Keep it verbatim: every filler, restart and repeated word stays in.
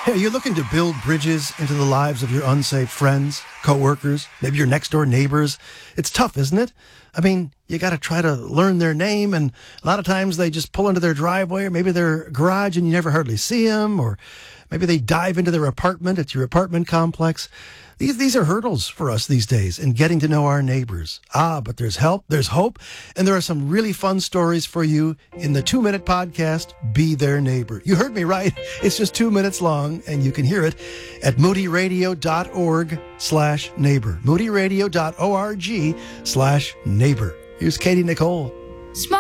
Are you looking to build bridges into the lives of your unsafe friends, coworkers, maybe your next door neighbors? It's tough, isn't it? I mean, you got to try to learn their name, and a lot of times they just pull into their driveway or maybe their garage and you never hardly see them, or maybe they dive into their apartment at your apartment complex. These these are hurdles for us these days in getting to know our neighbors. Ah, but there's help, there's hope, and there are some really fun stories for you in the two-minute podcast, Be Their Neighbor. You heard me right. It's just two minutes long, and you can hear it at moodyradio.org slash neighbor. moodyradio.org slash neighbor. Here's Katie Nicole. Small